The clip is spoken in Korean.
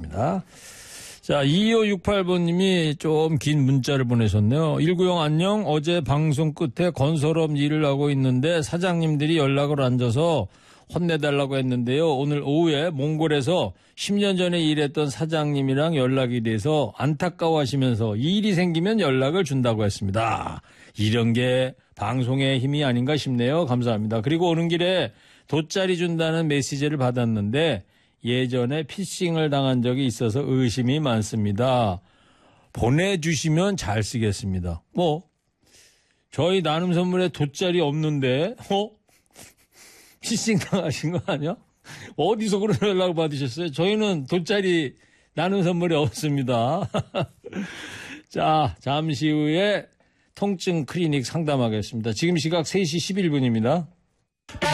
감사합니다. 자, 2568번님이 좀 긴 문자를 보내셨네요. 190 안녕. 어제 방송 끝에 건설업 일을 하고 있는데 사장님들이 연락을 안 줘서 혼내달라고 했는데요. 오늘 오후에 몽골에서 10년 전에 일했던 사장님이랑 연락이 돼서 안타까워하시면서 일이 생기면 연락을 준다고 했습니다. 이런 게 방송의 힘이 아닌가 싶네요. 감사합니다. 그리고 오는 길에 돗자리 준다는 메시지를 받았는데 예전에 피싱을 당한 적이 있어서 의심이 많습니다. 보내주시면 잘 쓰겠습니다. 저희 나눔 선물에 돗자리 없는데 피싱 당하신 거 아니야? 어디서 그런 연락을 받으셨어요? 저희는 돗자리 나눔 선물이 없습니다. 자, 잠시 후에 통증 클리닉 상담하겠습니다. 지금 시각 3시 11분입니다.